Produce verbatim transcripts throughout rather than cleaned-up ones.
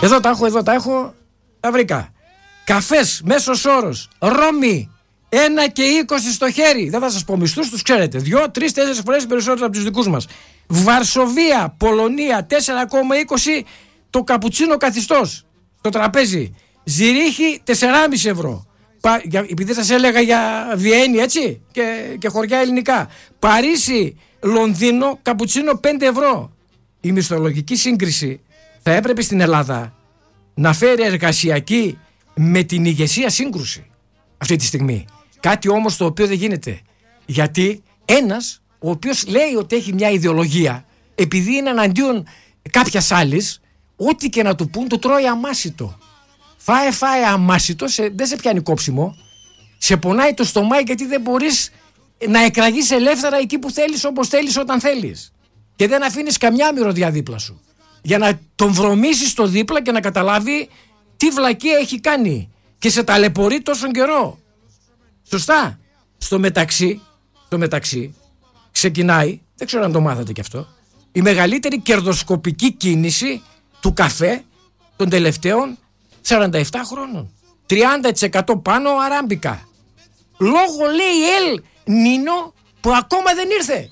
Εδώ τα έχω, εδώ τα έχω. Τα βρήκα. Καφές, μέσος όρος, Ρώμη, ένα και είκοσι στο χέρι. Δεν θα σας πω μισθούς, τους ξέρετε. Δύο, τρεις, τέσσερις φορές περισσότερο από τους δικούς μας. Βαρσοβία, Πολωνία, τέσσερα κόμμα είκοσι το καπουτσίνο καθιστός στο τραπέζι. Ζηρίχη, τέσσερα κόμμα πέντε ευρώ. Πα, για, επειδή σας έλεγα για Βιέννη, έτσι, και, και χωριά ελληνικά. Παρίσι, Λονδίνο, καπουτσίνο πέντε ευρώ. Η μισθολογική σύγκριση θα έπρεπε στην Ελλάδα να φέρει εργασιακή με την ηγεσία σύγκρουση αυτή τη στιγμή. Κάτι όμως το οποίο δεν γίνεται. Γιατί ένας ο οποίος λέει ότι έχει μια ιδεολογία, επειδή είναι εναντίον κάποιας άλλης, ό,τι και να του πούν το τρώει αμάσιτο. Φάε φάε αμάσιτο, σε, δεν σε πιάνει κόψιμο, σε πονάει το στομάχι γιατί δεν μπορείς να εκραγείς ελεύθερα εκεί που θέλεις, όπως θέλεις, όταν θέλεις. Και δεν αφήνεις καμιά μυρωδιά δίπλα σου. Για να τον βρωμίσεις το δίπλα και να καταλάβει τι βλακεία έχει κάνει και σε ταλαιπωρεί τόσο καιρό. Σωστά. Στο μεταξύ, στο μεταξύ ξεκινάει, δεν ξέρω αν το μάθατε κι αυτό, η μεγαλύτερη κερδοσκοπική κίνηση του καφέ των τελευταίων σαράντα επτά χρόνων. τριάντα τοις εκατό πάνω αράμπικα. Λόγω, λέει, Ελ Νίνο που ακόμα δεν ήρθε.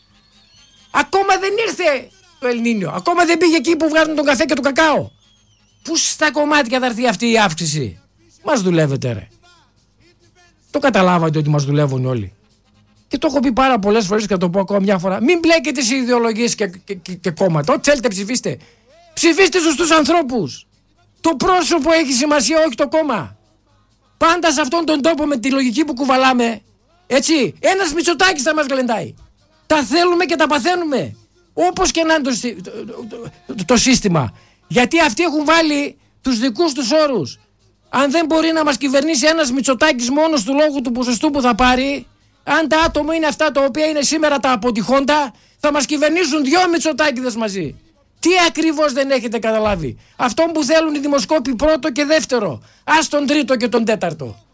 Ακόμα δεν ήρθε το Ελ Νίνο. Ακόμα δεν πήγε εκεί που βγάζουν τον καφέ και το κακάο. Πού στα κομμάτια θα έρθει αυτή η αύξηση? Μας δουλεύετε, ρε. Το καταλάβατε ότι μας δουλεύουν όλοι. Και το έχω πει πάρα πολλές φορές και θα το πω ακόμα μια φορά. Μην μπλέκετε σε ιδεολογίες και, και, και, και κόμματα. Ό,τι θέλετε ψηφίστε. Ψηφίστε στους ανθρώπους. Το πρόσωπο έχει σημασία, όχι το κόμμα. Πάντα σε αυτόν τον τόπο με τη λογική που κουβαλάμε, έτσι, ένας Μητσοτάκης θα μας γλεντάει. Τα θέλουμε και τα παθαίνουμε. Όπως και να είναι το, το, το, το σύστημα. Γιατί αυτοί έχουν βάλει τους δικούς τους όρους. Αν δεν μπορεί να μας κυβερνήσει ένας Μητσοτάκης μόνος του λόγου του ποσοστού που θα πάρει, αν τα άτομα είναι αυτά τα οποία είναι σήμερα τα αποτυχώντα, θα μας κυβερνήσουν δυο Μητσοτάκηδες μαζί. Τι ακριβώς δεν έχετε καταλάβει? Αυτό που θέλουν οι δημοσκόποι πρώτο και δεύτερο. Ας τον τρίτο και τον τέταρτο.